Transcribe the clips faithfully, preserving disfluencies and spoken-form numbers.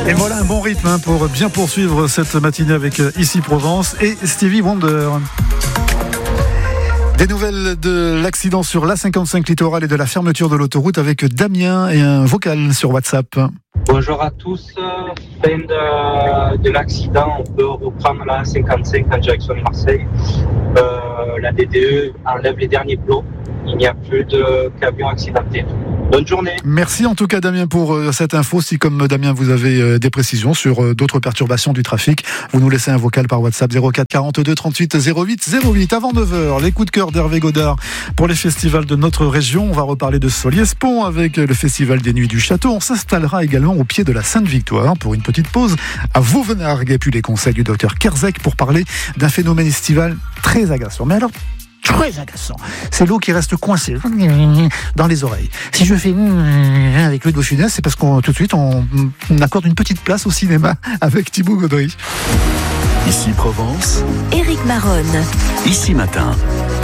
Et voilà un bon rythme hein, pour bien poursuivre cette matinée avec Ici Provence et Stevie Wonder. Des nouvelles de l'accident sur l'A cinquante-cinq littoral et de la fermeture de l'autoroute avec Damien et un vocal sur WhatsApp. Bonjour à tous. Fin de, de l'accident, on peut reprendre la A cinquante-cinq en direction de Marseille. Euh, la D D E enlève les derniers plots. Il n'y a plus de camions accidentés. Bonne journée. Merci en tout cas Damien pour euh, cette info. Si comme Damien vous avez euh, des précisions sur euh, d'autres perturbations du trafic, vous nous laissez un vocal par WhatsApp zéro quatre quarante-deux trente-huit zéro huit zéro huit. Avant neuf heures, les coups de cœur d'Hervé Godard pour les festivals de notre région. On va reparler de Soliès-Pont avec le festival des Nuits du Château. On s'installera également au pied de la Sainte-Victoire pour une petite pause à Vauvenargues et puis les conseils du docteur Kerzek pour parler d'un phénomène estival très agaçant. Mais alors très agaçant. C'est l'eau qui reste coincée dans les oreilles. Si je fais avec Louis de Funès, c'est parce qu'on tout de suite on, on accorde une petite place au cinéma avec Thibaut Gaudry. Ici Provence, Éric Maronne. Ici Matin.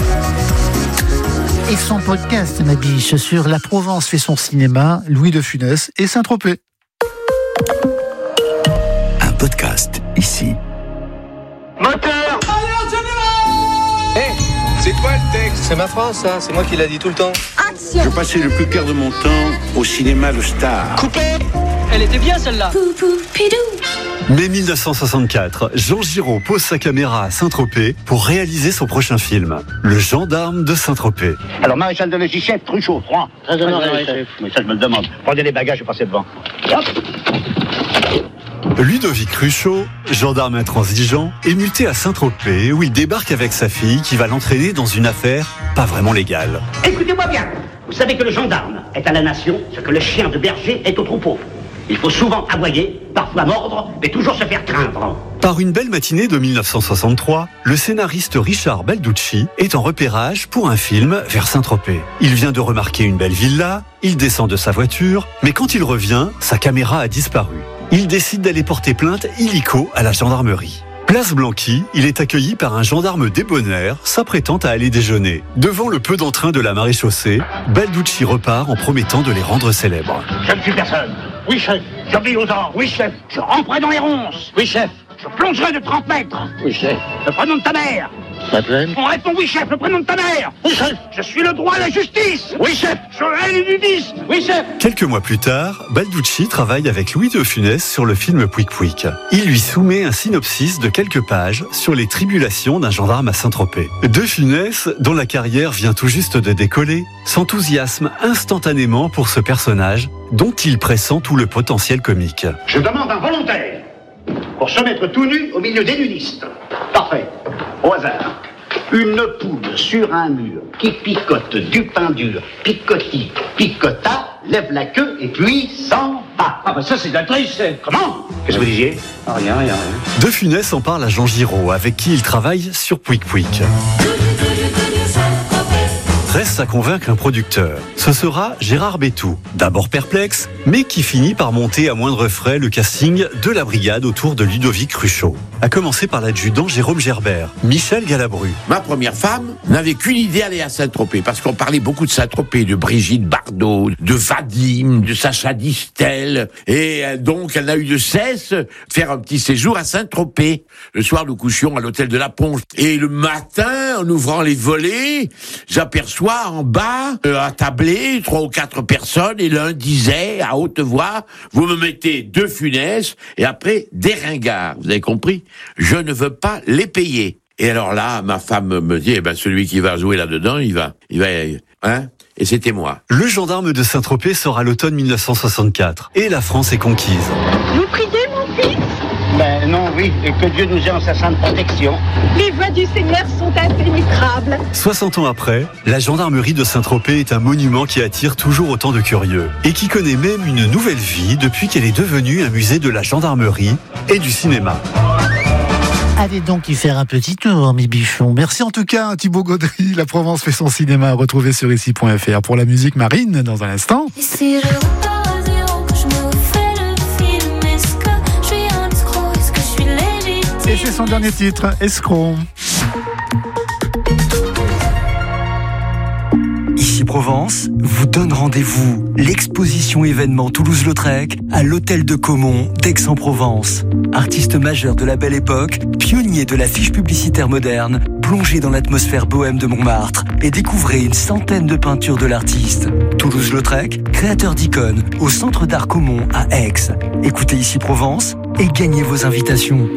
Et son podcast, ma biche, sur La Provence fait son cinéma, Louis de Funès et Saint-Tropez. Un podcast, ici. Moteur! Hé, hey, c'est quoi le texte? C'est ma France, ça. C'est moi qui l'a dit tout le temps. Action! Je passais le plus clair de mon temps au cinéma Le Star. Coupé! Elle était bien, celle-là. Poupou, pidou. Mai mille neuf cent soixante-quatre, Jean Giraud pose sa caméra à Saint-Tropez pour réaliser son prochain film, Le Gendarme de Saint-Tropez. Alors, maréchal de logis chef, Truchot, trois. Très honoré, chef. Mais ça, je me le demande. Prenez les bagages et passez devant. Hop. Ludovic Cruchot, gendarme intransigeant, est muté à Saint-Tropez où il débarque avec sa fille qui va l'entraîner dans une affaire pas vraiment légale. Écoutez-moi bien. Vous savez que le gendarme est à la nation ce que le chien de berger est au troupeau. Il faut souvent aboyer, parfois mordre, mais toujours se faire craindre. Par une belle matinée de mille neuf cent soixante-trois, le scénariste Richard Balducci est en repérage pour un film vers Saint-Tropez. Il vient de remarquer une belle villa, il descend de sa voiture, mais quand il revient, sa caméra a disparu. Il décide d'aller porter plainte illico à la gendarmerie. Place Blanqui, il est accueilli par un gendarme débonnaire s'apprêtant à aller déjeuner. Devant le peu d'entrain de la maréchaussée, Balducci repart en promettant de les rendre célèbres. Je ne suis personne. Oui, chef. J'obéis aux ordres. Oui, chef. Je ramperai dans les ronces. Oui, chef. Je plongerai de trente mètres. Oui, chef. Le prénom de ta mère. Madeleine. On répond oui, chef. Le prénom de ta mère. Oui, chef. Je suis le droit et la justice. Oui, chef. Je hais les nudistes. Oui, chef. Quelques mois plus tard, Balducci travaille avec Louis de Funès sur le film Pouic Pouic. Il lui soumet un synopsis de quelques pages sur les tribulations d'un gendarme à Saint-Tropez. De Funès, dont la carrière vient tout juste de décoller, s'enthousiasme instantanément pour ce personnage dont il pressent tout le potentiel comique. Je demande un volontaire pour se mettre tout nu au milieu des nudistes. Parfait. Au hasard. Une poule sur un mur qui picote du pain dur. Picoti, picota, lève la queue et puis s'en va. Ah bah ça c'est de la triche. Comment? Qu'est-ce que vous disiez? Ah, rien, rien, rien. De Funès en parle à Jean Giraud, avec qui il travaille sur Pouic Pouic. Reste à convaincre un producteur. Ce sera Gérard Bétou, d'abord perplexe, mais qui finit par monter à moindre frais le casting de la brigade autour de Ludovic Cruchot. À commencer par l'adjudant Jérôme Gerbert, Michel Galabru. Ma première femme n'avait qu'une idée, aller à Saint-Tropez, parce qu'on parlait beaucoup de Saint-Tropez, de Brigitte Bardot, de Vadim, de Sacha Distel, et donc elle n'a eu de cesse de faire un petit séjour à Saint-Tropez. Le soir, nous couchions à l'hôtel de la Ponche, et le matin, en ouvrant les volets, j'aperçois en bas, euh, attablé, trois ou quatre personnes, et l'un disait à haute voix, vous me mettez De Funès, et après, des ringards. Vous avez compris? Je ne veux pas les payer. Et alors là, ma femme me dit, eh ben, celui qui va jouer là-dedans, il va, il va, hein? Et c'était moi. Le gendarme de Saint-Tropez sort à l'automne mille neuf cent soixante-quatre, et la France est conquise. Vous priez, mon fils? Ben non, oui, et que Dieu nous ait en sa sainte protection. Les voies du Seigneur sont impénétrables. soixante ans après, la gendarmerie de Saint-Tropez est un monument qui attire toujours autant de curieux et qui connaît même une nouvelle vie depuis qu'elle est devenue un musée de la gendarmerie et du cinéma. Allez donc y faire un petit tour, mes bichons. Merci en tout cas, Thibaut Gaudry. La Provence fait son cinéma à retrouver sur ici point f r. Pour la musique, Marine, dans un instant. Et si je repars à zéro, que je me refais le film, est-ce que je suis un escroc, est-ce que je suis légitime? Et c'est son dernier titre, Escroc. Ici Provence vous donne rendez-vous. L'exposition événement Toulouse-Lautrec à l'hôtel de Caumont d'Aix-en-Provence. Artiste majeur de la Belle Époque, pionnier de l'affiche publicitaire moderne, plongez dans l'atmosphère bohème de Montmartre et découvrez une centaine de peintures de l'artiste. Toulouse-Lautrec, créateur d'icônes au Centre d'Art Caumont à Aix. Écoutez Ici Provence et gagnez vos invitations.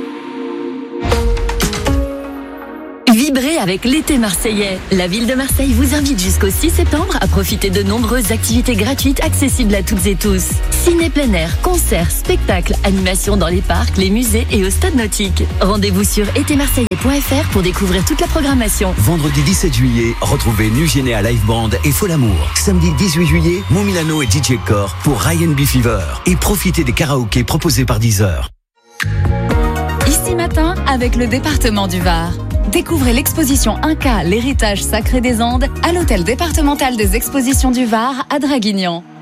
Vibrez avec l'été marseillais. La ville de Marseille vous invite jusqu'au six septembre à profiter de nombreuses activités gratuites accessibles à toutes et tous. Ciné plein air, concerts, spectacles, animations dans les parcs, les musées et au stade nautique. Rendez-vous sur été marseillais point f r pour découvrir toute la programmation. Vendredi dix-sept juillet, retrouvez Nugénéa Live Band et Fol Amour. Samedi dix-huit juillet, Mon Milano et D J Core pour Ryan B Fever. Et profitez des karaokés proposés par Deezer. Ici matin avec le département du Var. Découvrez l'exposition Inca, l'héritage sacré des Andes à l'hôtel départemental des expositions du Var à Draguignan.